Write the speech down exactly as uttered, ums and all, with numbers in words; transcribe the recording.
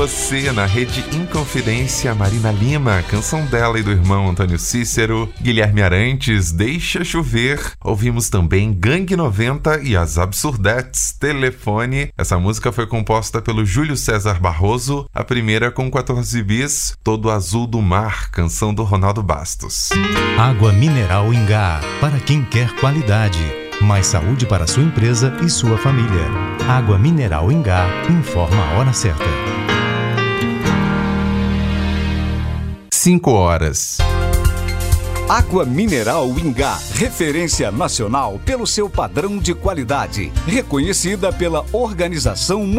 Você, na Rede Inconfidência, Marina Lima, canção dela e do irmão Antônio Cícero. Guilherme Arantes, Deixa Chover. Ouvimos também Gangue noventa e As Absurdettes, Telefone. Essa música foi composta pelo Júlio César Barroso, a primeira com quatorze bis, Todo Azul do Mar, canção do Ronaldo Bastos. Água mineral Ingá, para quem quer qualidade. Mais saúde para sua empresa e sua família. Água mineral Ingá, informa a hora certa. cinco horas. Água mineral Ingá, referência nacional pelo seu padrão de qualidade, reconhecida pela Organização